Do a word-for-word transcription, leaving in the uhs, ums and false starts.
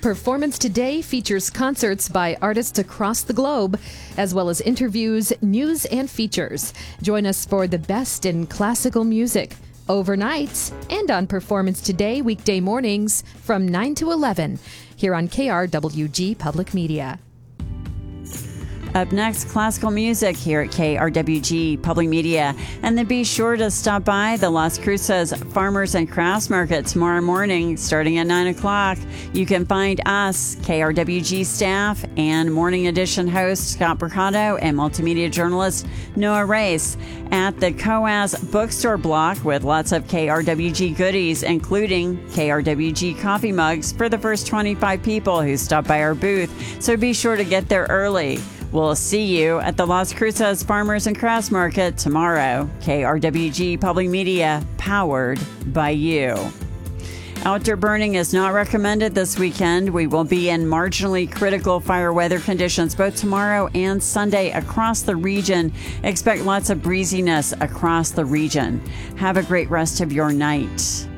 Performance Today features concerts by artists across the globe, as well as interviews, news, and features. Join us for the best in classical music, overnights, and on Performance Today weekday mornings from nine to eleven, here on K R W G Public Media. Up next, classical music here at K R W G Public Media. And then be sure to stop by the Las Cruces Farmers and Crafts Market tomorrow morning starting at nine o'clock. You can find us, K R W G staff, and Morning Edition host Scott Mercado and multimedia journalist Noah Race at the Coas Bookstore block with lots of K R W G goodies, including K R W G coffee mugs for the first twenty-five people who stop by our booth. So be sure to get there early. We'll see you at the Las Cruces Farmers and Crafts Market tomorrow. K R W G Public Media, powered by you. Outdoor burning is not recommended this weekend. We will be in marginally critical fire weather conditions both tomorrow and Sunday across the region. Expect lots of breeziness across the region. Have a great rest of your night.